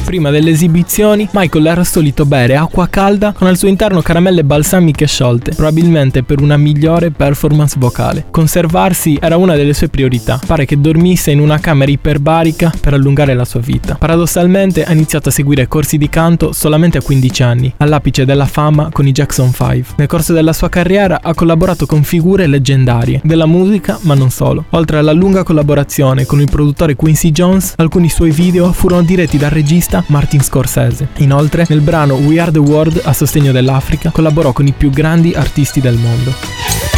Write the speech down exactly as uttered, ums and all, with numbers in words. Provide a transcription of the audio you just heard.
Prima delle esibizioni, Michael era solito bere acqua calda con al suo interno caramelle balsamiche sciolte, probabilmente per una migliore performance vocale. Conservarsi era una delle sue priorità. Pare che dormisse in una camera iperbarica per allungare la sua vita. Paradossalmente ha iniziato a seguire corsi di canto solamente a quindici anni, all'apice della fama con i Jackson cinque. Nel corso della sua carriera ha collaborato con figure leggendarie della musica, ma non solo. Oltre alla lunga collaborazione con il produttore Quincy Jones, alcuni suoi video furono diretti dal regista Martin Scorsese. Inoltre, nel brano We Are The World a sostegno dell'Africa, collaborò con i più grandi artisti del mondo.